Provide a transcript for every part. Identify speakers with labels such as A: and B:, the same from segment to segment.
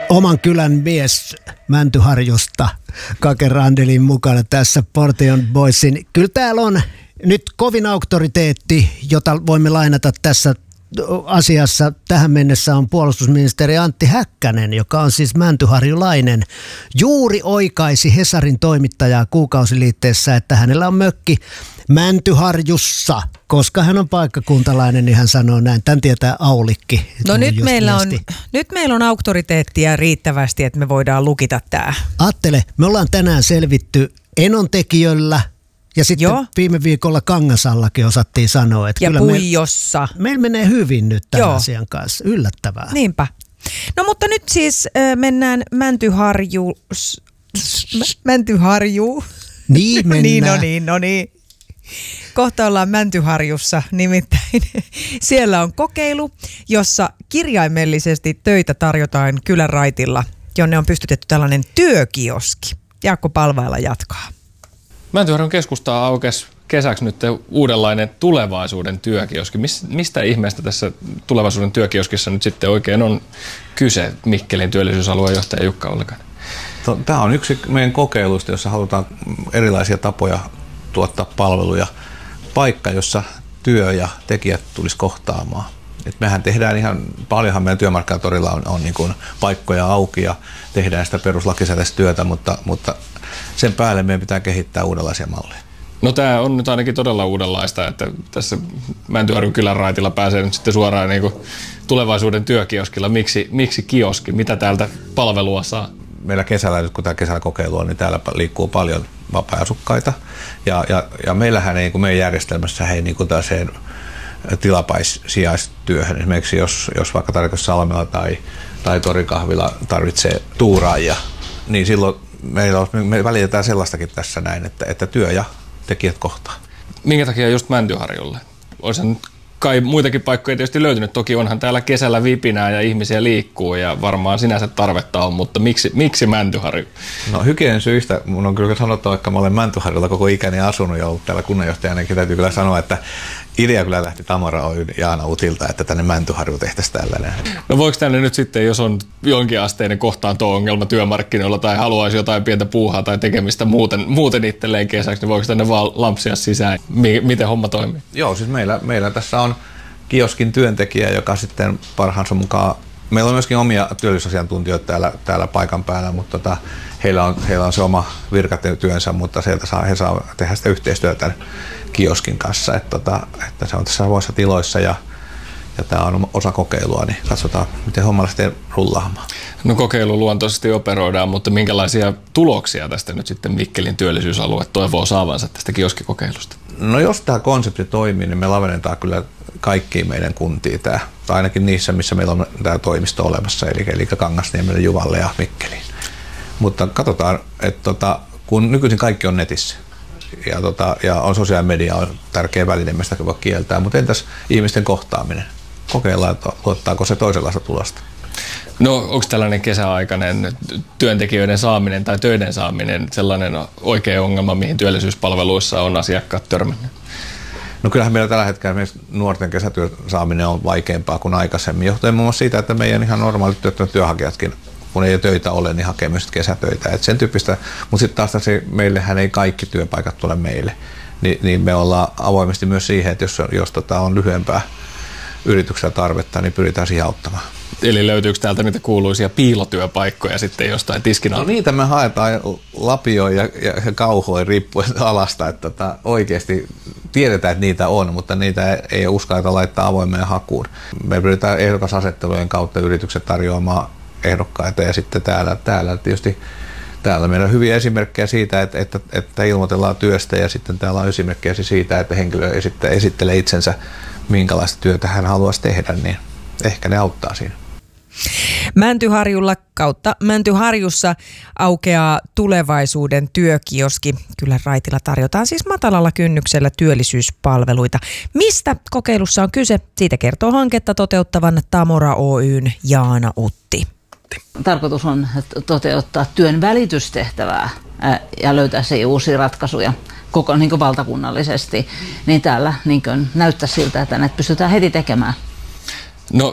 A: Oman kylän mies Mäntyharjusta, Kake Randelin mukana tässä Portion Boysin. Kyllä täällä on nyt kovin auktoriteetti, jota voimme lainata tässä asiassa. Tähän mennessä on puolustusministeri Antti Häkkänen, joka on siis mäntyharjulainen. Juuri oikaisi Hesarin toimittajaa kuukausiliitteessä, että hänellä on mökki Mäntyharjussa. Koska hän on paikkakuntalainen, niin hän sanoo näin. Tän tietää Aulikki.
B: No nyt meillä on auktoriteettia riittävästi, että me voidaan lukita tämä.
A: Ajattele, me ollaan tänään selvitty Enontekijöllä ja sitten viime viikolla Kangasallakin osattiin sanoa. Että
B: ja
A: kyllä
B: Puijossa.
A: Meillä menee hyvin nyt tämän asian kanssa. Yllättävää.
B: Niinpä. No mutta nyt siis mennään Mäntyharjuun.
A: Niin mennään.
B: No niin. Kohta ollaan Mäntyharjussa, nimittäin siellä on kokeilu, jossa kirjaimellisesti töitä tarjotaan kylän raitilla, jonne on pystytetty tällainen työkioski. Jaakko Palvaila jatkaa.
C: Mäntyharjun keskustaa aukesi kesäksi nyt uudenlainen tulevaisuuden työkioski. Mistä ihmeestä tässä tulevaisuuden työkioskissa nyt sitten oikein on kyse, Mikkelin työllisyysalueen johtaja Jukka Ollikainen?
D: Tämä on yksi meidän kokeiluista, jossa halutaan erilaisia tapoja tuottaa palveluja. Paikka, jossa työ ja tekijät tulisi kohtaamaan. Et mehän tehdään paljonhan meidän työmarkkinatorilla on niin kuin paikkoja auki ja tehdään sitä peruslakisääteistä työtä, mutta sen päälle meidän pitää kehittää uudenlaisia malleja.
C: No tämä on nyt ainakin todella uudenlaista, että tässä Mäntyharjun kylän raitilla pääsee nyt sitten suoraan niin kuin tulevaisuuden työkioskilla. Miksi kioski? Mitä täältä palvelua saa?
D: Meillä kesällä, nyt kun tämä kesällä kokeilu on, niin täällä liikkuu paljon vapaa-asukkaita. Ja meillähän ei, kun meidän järjestelmässä ei niin kuin tällaiseen tilapäissijaistyöhön, esimerkiksi jos vaikka Tarkoitus Salmela tai Torikahvila tarvitsee tuuraajia, niin silloin me välitetään sellaistakin tässä näin, että työ ja tekijät kohtaa.
C: Minkä takia just Mäntyharjulle? Olisi nyt kai muitakin paikkoja tietysti löytynyt. Toki onhan täällä kesällä vipinää ja ihmisiä liikkuu ja varmaan sinänsä tarvetta on, mutta miksi Mäntyharju?
D: No hygienin syistä mun on kyllä sanottava, että mä olen Mäntyharjulla koko ikäni asunut ja ollut täällä kunnanjohtajanakin. Täytyy kyllä sanoa, että idea kyllä lähti Tamara Oyn Jaana Utilta, että tänne Mäntyharju tehtäisiin tällainen.
C: No voiko tänne nyt sitten, jos on jonkinasteinen kohtaanto-ongelma työmarkkinoilla tai haluaisi jotain pientä puuhaa tai tekemistä muuten itselleen kesäksi, niin voiko tänne vaan lampsia sisään? Miten homma toimii?
D: Joo, siis meillä tässä on kioskin työntekijä, joka sitten parhaansa mukaan, meillä on myöskin omia työllisyysasiantuntijoita täällä paikan päällä, mutta heillä on se oma virkatyönsä, mutta he saa tehdä sitä yhteistyötä tämän kioskin kanssa, että se on tässä samoissa tiloissa ja tämä on osa kokeilua, niin katsotaan, miten homma lähtee rullaamaan.
C: No kokeiluluontoisesti operoidaan, mutta minkälaisia tuloksia tästä nyt sitten Mikkelin työllisyysalue toivoo saavansa tästä kioskikokeilusta?
D: No jos tämä konsepti toimii, niin me lavennetaan kyllä kaikkiin meidän kuntiin tai ainakin niissä, missä meillä on tämä toimisto olemassa, eli Kangasniemelle, Juvalle ja Mikkeliin. Mutta katsotaan, että kun nykyisin kaikki on netissä ja on sosiaalinen media on tärkeä väline, mistä voi kieltää, mutta entäs ihmisten kohtaaminen? Kokeillaan, että tuottaako se toisenlaista tulosta.
C: No onko tällainen kesäaikainen työntekijöiden saaminen tai töiden saaminen sellainen oikea ongelma, mihin työllisyyspalveluissa on asiakkaat törmänneet?
D: No kyllähän meillä tällä hetkellä nuorten kesätyön saaminen on vaikeampaa kuin aikaisemmin, johtuen muun muassa siitä, että meidän ihan normaalit työnhakijatkin, kun ei töitä ole, niin hakee myös kesätöitä. Et sen tyyppistä, mutta sitten taas meillähän ei kaikki työpaikat tule meille, niin me ollaan avoimesti myös siihen, että jos on lyhyempää yrityksellä tarvetta, niin pyritään siihen auttamaan.
C: Eli löytyykö täältä niitä kuuluisia piilotyöpaikkoja sitten jostain tiskin alta?
D: No niitä me haetaan lapioin ja kauhoin riippuen alasta, että oikeasti tiedetään, että niitä on, mutta niitä ei uskalleta laittaa avoimeen hakuun. Me pyritään ehdokasasettelujen kautta yritykset tarjoamaan ehdokkaita ja sitten täällä tietysti täällä meillä on hyviä esimerkkejä siitä, että ilmoitellaan työstä ja sitten täällä on esimerkkejä siitä, että henkilö esittelee itsensä, minkälaista työtä hän haluaisi tehdä, niin ehkä ne auttaa siinä.
B: Mäntyharjulla kautta Mäntyharjussa aukeaa tulevaisuuden työkioski. Kyllä raitilla tarjotaan siis matalalla kynnyksellä työllisyyspalveluita. Mistä kokeilussa on kyse? Siitä kertoo hanketta toteuttavan Tamora Oyn Jaana Utti.
E: Tarkoitus on toteuttaa työn välitystehtävää ja löytää siihen uusia ratkaisuja koko niin kuin valtakunnallisesti. Niin täällä niin kuin näyttää siltä, että näitä pystytään heti tekemään.
C: No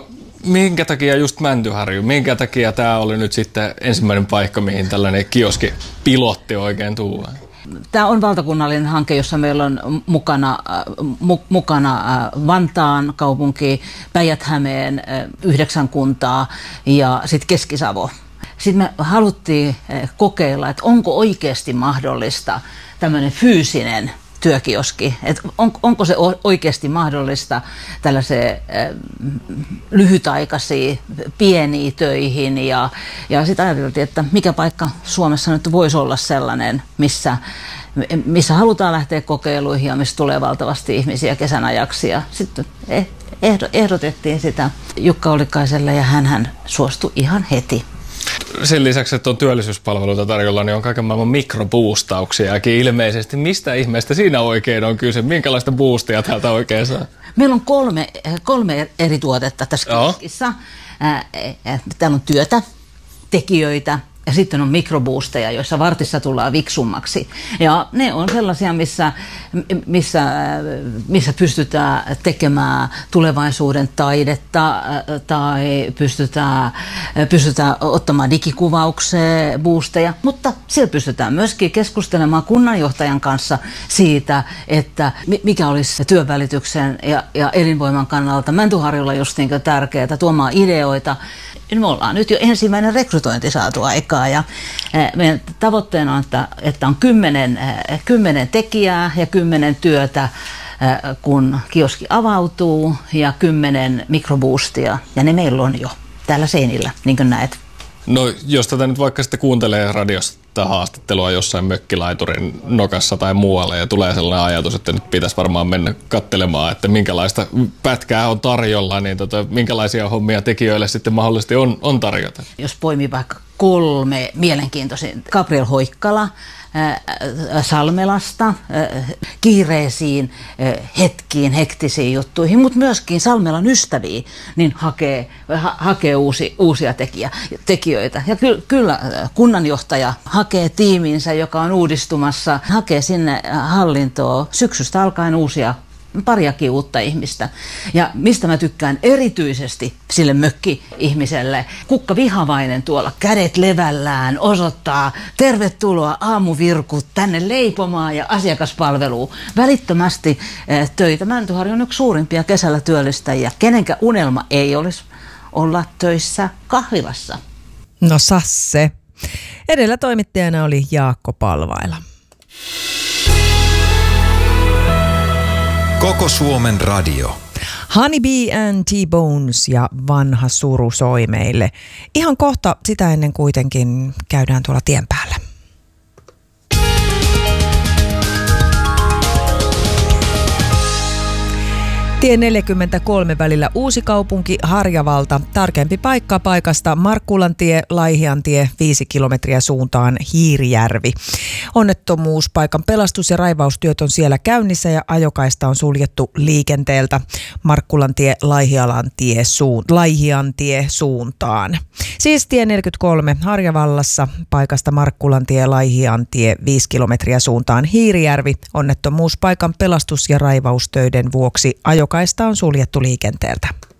C: minkä takia just Mäntyharju? Minkä takia tämä oli nyt sitten ensimmäinen paikka, mihin tällainen kioskipilotti oikein tulee?
E: Tämä on valtakunnallinen hanke, jossa meillä on mukana Vantaan kaupunki, Päijät-Hämeen 9 kuntaa ja sitten Keski-Savo. Sitten me haluttiin kokeilla, että onko oikeasti mahdollista tämmöinen fyysinen työkioski, että onko se oikeasti mahdollista tällaiseen lyhytaikaisiin pieniin töihin ja sitten ajateltiin, että mikä paikka Suomessa nyt voisi olla sellainen, missä halutaan lähteä kokeiluihin ja missä tulee valtavasti ihmisiä kesän ajaksi ja sitten ehdotettiin sitä Jukka Ollikaiselle ja hän suostui ihan heti.
C: Sen lisäksi, että on työllisyyspalveluita tarjolla, niin on kaiken maailman mikroboostauksiakin ilmeisesti. Mistä ihmeestä siinä oikein on kyse? Minkälaista boostia täältä oikein saa?
E: Meillä on kolme eri tuotetta tässä kioskissa. Täällä on työtä, tekijöitä ja sitten on mikroboosteja, joissa vartissa tullaan viksummaksi. Ja ne on sellaisia, missä pystytään tekemään tulevaisuuden taidetta tai pystytään ottamaan digikuvaukseen boosteja, mutta siellä pystytään myöskin keskustelemaan kunnanjohtajan kanssa siitä, että mikä olisi työnvälityksen ja elinvoiman kannalta Mäntyharjulla just niin kuin tärkeää tuomaan ideoita. Me ollaan nyt jo ensimmäinen rekrytointi saatu aikaa ja meidän tavoitteena on, että on 10 tekijää ja 10 työtä, kun kioski avautuu ja 10 mikroboostia ja ne meillä on jo täällä seinillä, niin kuin näet.
C: No jos tätä nyt vaikka sitten kuuntelee radiosta haastattelua jossain mökkilaiturin nokassa tai muualla ja tulee sellainen ajatus, että nyt pitäisi varmaan mennä katselemaan, että minkälaista pätkää on tarjolla, niin minkälaisia hommia tekijöille sitten mahdollisesti on tarjota.
E: Jos poimii vaikka 3 mielenkiintoisin, Gabriel Hoikkala Salmelasta kiireisiin hetkiin, hektisiin juttuihin, mutta myöskin Salmelan ystäviä, niin hakee uusia tekijöitä. Ja kyllä kunnanjohtaja hakee tiiminsä, joka on uudistumassa, hakee sinne hallintoon syksystä alkaen pariakin uutta ihmistä. Ja mistä mä tykkään erityisesti sille mökki-ihmiselle, Kukka Vihavainen tuolla kädet levällään osoittaa tervetuloa aamuvirkut tänne leipomaan ja asiakaspalveluun. Välittömästi töitä. Mäntyharju on yksi suurimpia kesällä työllistäjiä. Kenenkä unelma ei olisi olla töissä kahvilassa?
B: No Sasse. Edellä toimittajana oli Jaakko Palvaila.
F: Koko Suomen radio.
B: Honey Bee and T-Bones ja vanha suru soi meille. Ihan kohta sitä ennen kuitenkin käydään tuolla tien päällä. Tie 43 välillä Uusikaupunki, Harjavalta. Tarkempi paikka paikasta Markkulantie, Laihiantie 5 kilometriä suuntaan Hiirijärvi. Onnettomuuspaikan pelastus- ja raivaustyöt on siellä käynnissä ja ajokaista on suljettu liikenteeltä Markkulantie, Laihiantie suuntaan. Siis tie 43 Harjavallassa paikasta Markkulantie, Laihiantie 5 kilometriä suuntaan Hiirijärvi. Onnettomuuspaikan pelastus- ja raivaustöiden vuoksi ajokaista on suljettu liikenteeltä.